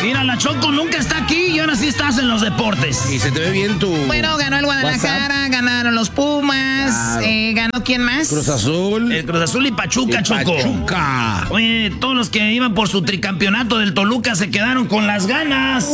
Mira, la Choco nunca está aquí y ahora sí estás en los deportes. Y se te ve bien tu... Bueno, ganó el Guadalajara, WhatsApp. Ganaron los Pumas, claro. ¿Ganó quién más? Cruz Azul. El Cruz Azul y Pachuca, Choco. Pachuca. Oye, todos los que iban por su tricampeonato del Toluca se quedaron con las ganas.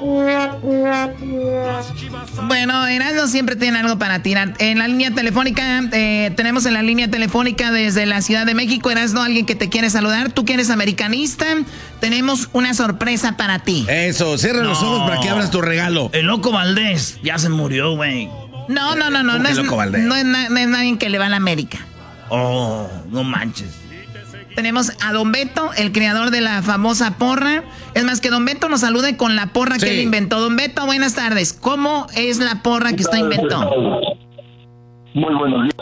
Bueno, Erasmo siempre tiene algo para tirar. En la línea telefónica, tenemos en la línea telefónica desde la Ciudad de México, Erasmo, alguien que te quiere saludar. Tú que eres americanista, tenemos una sorpresa para ti. Eso, cierra los ojos para que abras tu regalo. El Loco Valdés ya se murió, güey. No es nadie que le va a la América. Oh, no manches. Tenemos a Don Beto, el creador de la famosa porra. Es más, que Don Beto nos salude con la porra que él inventó. Don Beto, buenas tardes. ¿Cómo es la porra que usted inventó? Muy buenos días.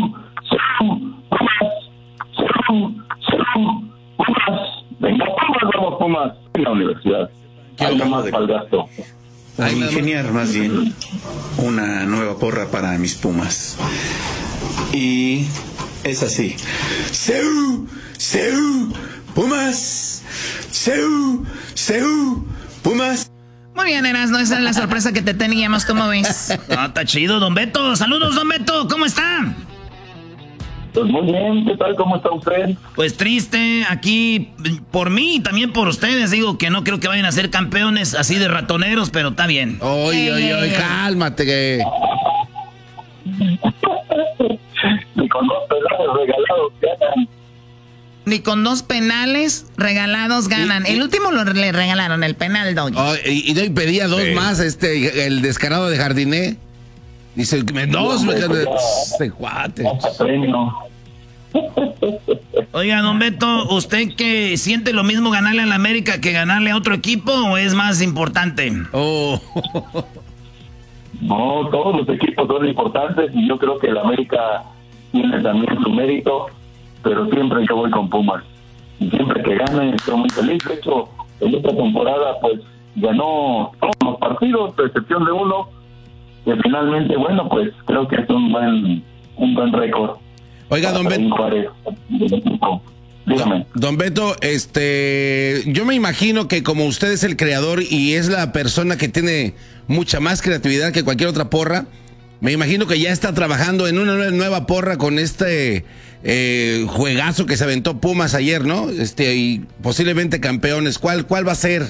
Venga, vamos, Pumas, en la universidad. Algo más para el gasto. A ingeniar más bien una nueva porra para mis Pumas. Y es así. ¡Seu! ¡Seu! ¡Pumas! ¡Seu! ¡Seu! ¡Pumas! Muy bien, Erasmo, esa es la sorpresa que te teníamos, ¿cómo ves? Ah, está chido, Don Beto. Saludos, Don Beto, ¿cómo está? Pues muy bien, ¿qué tal? ¿Cómo está usted? Pues triste, aquí por mí y también por ustedes. Digo que no creo que vayan a ser campeones así de ratoneros, pero está bien. Oye, cálmate que... Ni con 2 penales regalados ganan. Ni con 2 penales regalados ganan. El último le regalaron, el penal, Doggy. Oh, y pedía 2 más, el descarado de Jardiné. Dice, 2, este cuate. Oiga, Don Beto, ¿usted que siente lo mismo ganarle a la América que ganarle a otro equipo o es más importante? Oh. No, todos los equipos son importantes y yo creo que el América tiene también su mérito, pero siempre yo voy con Pumas. Y siempre que gane estoy muy feliz. De hecho, en esta temporada pues ganó todos los partidos, a excepción de uno, que finalmente, bueno, pues creo que es un buen récord. Oiga, Don Beto. Dígame. Don Beto, yo me imagino que como usted es el creador y es la persona que tiene mucha más creatividad que cualquier otra porra, me imagino que ya está trabajando en una nueva porra con este juegazo que se aventó Pumas ayer, ¿no? Y posiblemente campeones. ¿Cuál va a ser?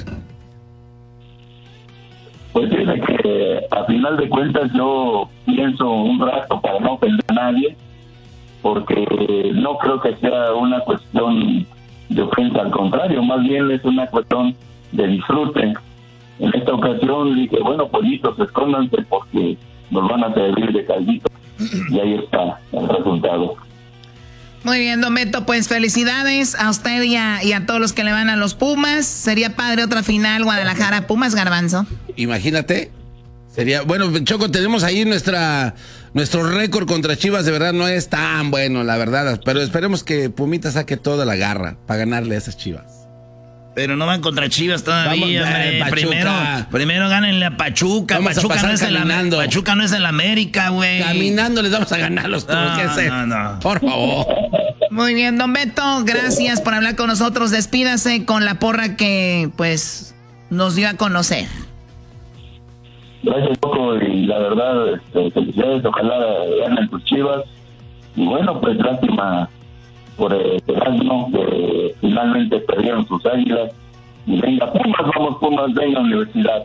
Pues dice que a final de cuentas yo pienso un rato para no ofender a nadie, porque no creo que sea una cuestión de ofensa, al contrario, más bien es una cuestión de disfrute. En esta ocasión dije, bueno, pollitos, escóndanse porque nos van a servir de caldito. Y ahí está el resultado. Muy bien, Don Beto, pues felicidades a usted y a todos los que le van a los Pumas. Sería padre otra final Guadalajara-Pumas, Garbanzo. Imagínate. Sería, bueno, Choco, tenemos ahí nuestro récord contra Chivas, de verdad no es tan bueno, la verdad, pero esperemos que Pumita saque toda la garra para ganarle a esas Chivas. Pero no van contra Chivas todavía, hombre. Primero gánenle a Pachuca. Pachuca no es el América, güey. Caminando les vamos a ganarlos. No. Por favor. Muy bien, Don Beto, gracias por hablar con nosotros. Despídase con la porra que, pues, nos dio a conocer. Gracias, Choco, y la verdad, felicidades, ojalá ganen tus Chivas. Y bueno, pues lástima por el Erasmo, que finalmente perdieron sus águilas. Y venga, Pumas, vamos Pumas, venga Universidad.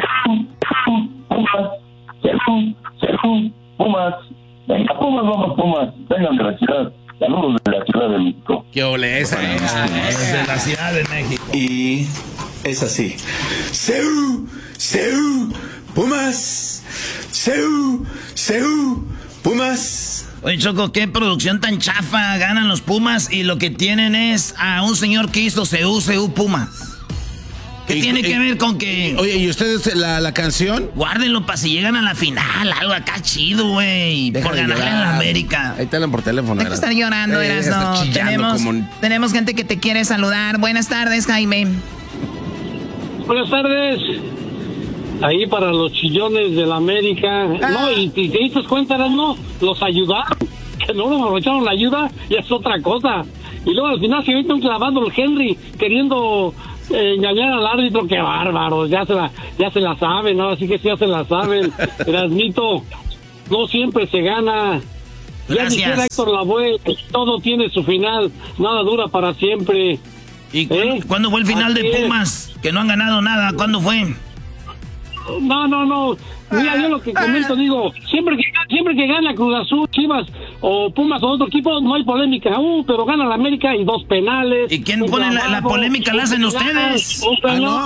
Pumas, venga Pumas, vamos Pumas, venga Universidad. Saludos de la Ciudad de México. ¡Qué ole esa! De la Ciudad de México. Y es así. ¡Seu! ¡Seu! ¡Pumas! ¡Seu! ¡Seu! ¡Pumas! Oye, Choco, qué producción tan chafa. Ganan los Pumas y lo que tienen es a un señor que hizo CU Pumas. ¿Qué tiene que ver con que...? Oye, ¿y ustedes la canción? Guárdenlo para si llegan a la final, algo acá chido, güey. Por ganarle a la América. Ahí te hablan por teléfono. Hay que estar llorando, Erasmo. Tenemos gente que te quiere saludar. Buenas tardes, Jaime. Buenas tardes. Ahí para los chillones de la América. No, y te diste cuenta, no, los ayudaron. Que no aprovecharon la ayuda y es otra cosa. Y luego al final se mete un clavado el Henry queriendo engañar al árbitro, qué bárbaro, ya se la saben, ¿no? Así que sí, ya se la saben. Erasmito, no siempre se gana. Ya dijera Héctor Lavoe, todo tiene su final, nada dura para siempre. ¿Y cuándo fue el final de Pumas? Que no han ganado nada, ¿cuándo fue? No. Mira, yo lo que comento, digo, siempre que gana Cruz Azul, Chivas o Pumas o otro equipo, no hay polémica. Pero gana la América y 2 penales. ¿Y quién pone la polémica? ¿La hacen ustedes? No.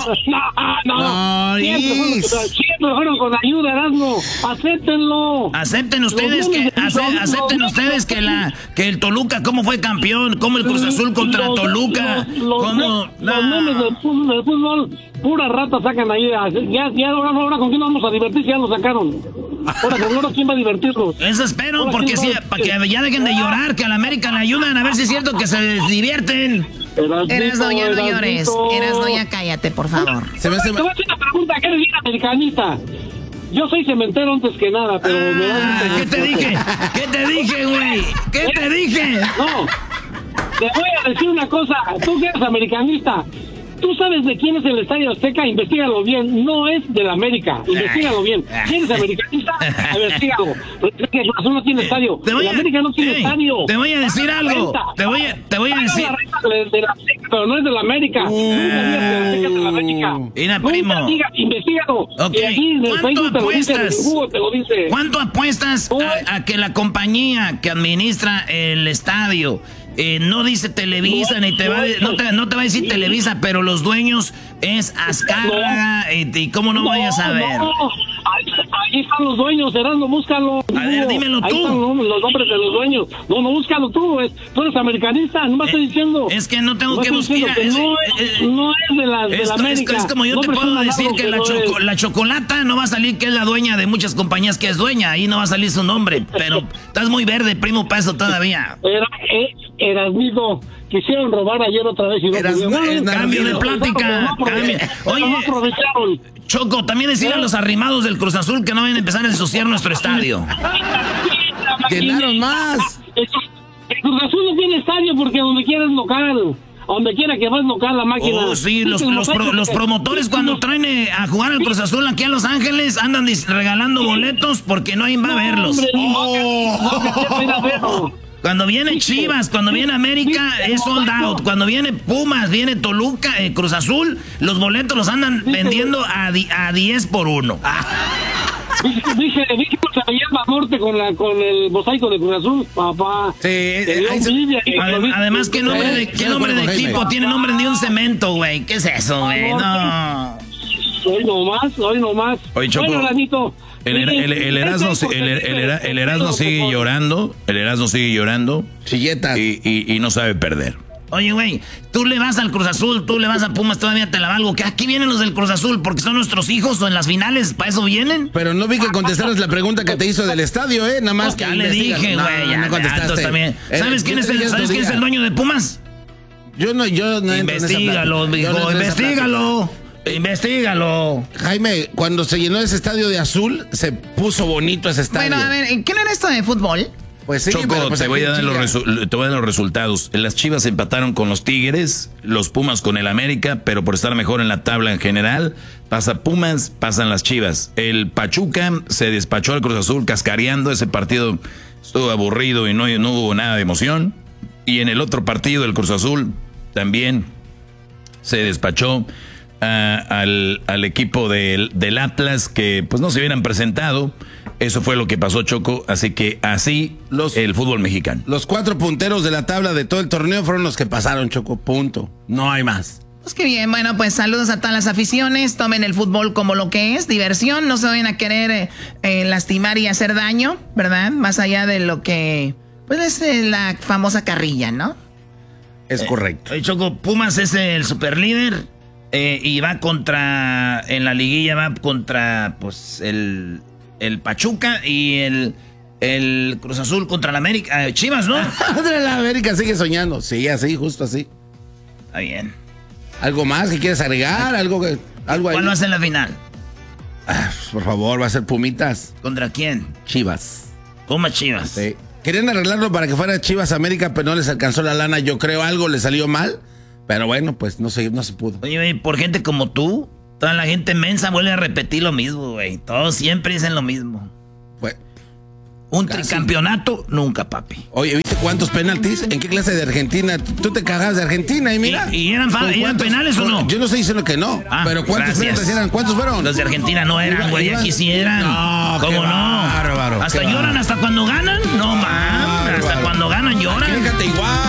Siempre fueron con ayuda, Erasmo. Acéptenlo. Acepten ustedes que el Toluca, ¿cómo fue campeón? ¿Cómo el Cruz Azul contra Toluca? Los memes del fútbol, pura rata sacan ahí. Ya ahora con quién vamos a divertir, ya lo sacaron. Ahora quién va a divertirlos. Eso espero, porque sí, para que ya dejen de llorar, que a la América le ayudan, a ver si es cierto que se divierten. Erasno, ya no llores. Erasno, ya cállate, por favor. Te voy a hacer una pregunta, ¿qué le dice americanista? Yo soy cementero antes que nada, pero me da... ¿Qué te dije? ¿Qué te dije, güey? ¿Qué te dije? No, te voy a decir una cosa, tú que eres americanista, tú sabes de quién es el Estadio Azteca, investígalo bien, no es de la América, investígalo bien. ¿Quién es americanista? Investígalo. Porque Cruz Azul no tiene estadio, la América no tiene estadio. Te voy a decir algo, te voy a decir... De la Azteca, pero no es de la América. Nunca digas que la Azteca es de la América. Mira, primo. Nunca digas, investígalo. Okay. Y aquí en el Facebook te lo dice, en el Google te lo dice. ¿Cuánto apuestas a que la compañía que administra el estadio no dice Televisa, no te va a decir Televisa, pero los dueños es Azcárraga, y cómo no vayas a ver? Ahí están los dueños, Erasmo, búscalo. A ver, dímelo tú. Ahí están los nombres de los dueños. No, búscalo tú, tú eres americanista, no me estoy diciendo. Es que no tengo que buscar. No es de la América. Es como yo te puedo decir que la Chocolata no va a salir que es la dueña de muchas compañías que es dueña, ahí no va a salir su nombre, pero estás muy verde, primo, para eso todavía. Erasmito, quisieron robar ayer otra vez y no cambio de plática. Oye, Choco, también decir a los arrimados del Cruz Azul que no vayan a empezar a ensuciar nuestro estadio. Llenaron más. El Cruz Azul no tiene estadio porque donde quiera es local. Donde quiera que vas local la máquina. Sí, los promotores cuando traen a jugar al Cruz Azul aquí a Los Ángeles andan regalando boletos porque no hay va a verlos. Cuando viene Chivas, cuando viene América, es sold out. Cuando viene Pumas, viene Toluca, Cruz Azul, los boletos los andan vendiendo a 10 por 1. Dije que se llama Norte con el mosaico de Cruz Azul, papá. Sí, además, ¿qué nombre de equipo? Tiene nombre de un cemento, güey. ¿Qué es eso, güey? No. Hoy nomás. Oye, Choco. Bueno, Ranito. El Erasmo sigue llorando. El Erasmo sigue llorando. Chilletas. Y no sabe perder. Oye, güey, tú le vas al Cruz Azul, tú le vas a Pumas, todavía te la valgo. Que aquí vienen los del Cruz Azul porque son nuestros hijos o en las finales, ¿para eso vienen? Pero no vi que contestaras la pregunta que te hizo del estadio, Nada más que ya le dije, güey, ya no contestaste. También. ¿Sabes quién es el dueño de Pumas? Yo no Investígalo, mijo, investígalo. Jaime, cuando se llenó ese estadio de azul, se puso bonito ese estadio. Bueno, a ver, ¿qué no era esto de fútbol? Pues sí, Choco, pero pues te voy a dar los resultados. Las Chivas empataron con los Tigres, los Pumas con el América, pero por estar mejor en la tabla en general, pasa Pumas, pasan las Chivas. El Pachuca se despachó al Cruz Azul cascareando, ese partido estuvo aburrido y no hubo nada de emoción. Y en el otro partido, el Cruz Azul también se despachó al equipo del Atlas, que pues no se hubieran presentado. Eso fue lo que pasó, Choco, así que así el fútbol mexicano. Los 4 punteros de la tabla de todo el torneo fueron los que pasaron, Choco, punto. No hay más. Pues qué bien, bueno, pues saludos a todas las aficiones, tomen el fútbol como lo que es, diversión, no se vayan a querer lastimar y hacer daño, ¿verdad? Más allá de lo que, pues es la famosa carrilla, ¿no? Es correcto. Choco, Pumas es el superlíder y va en la liguilla va contra, pues, el Pachuca y el Cruz Azul contra el América. Chivas, ¿no? La América sigue soñando. Sí, así, justo así. Está bien. ¿Algo más que quieres agregar? ¿Algo ahí? ¿Cuál va a ser la final? Por favor, va a ser Pumitas. ¿Contra quién? Chivas. Pumas Chivas. Sí. Querían arreglarlo para que fuera Chivas América, pero no les alcanzó la lana. Yo creo algo les salió mal. Pero bueno, pues no se pudo. Oye, güey, por gente como tú, toda la gente mensa vuelve a repetir lo mismo, güey. Todos siempre dicen lo mismo. Pues, un tricampeonato, nunca, papi. Oye, ¿viste cuántos penaltis? ¿En qué clase de Argentina? Tú te cagas de Argentina y mira. ¿Y eran penales o no? Yo no estoy diciendo que no, pero ¿cuántos penaltis eran? ¿Cuántos fueron? Los de Argentina no eran, güey, aquí sí eran. No, ¿cómo no? Bárbaro, ¿Hasta lloran hasta cuando ganan? No, mames, hasta cuando ganan lloran. Fíjate igual.